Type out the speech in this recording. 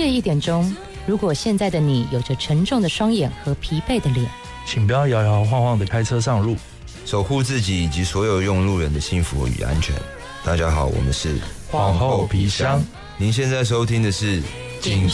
夜1点钟，如果现在的你有着沉重的双眼和疲惫的脸， 请不要摇摇晃晃的开车上路， 守护自己以及所有用路人的幸福与安全。大家好，我们是皇后皮箱。 您现在收听的是警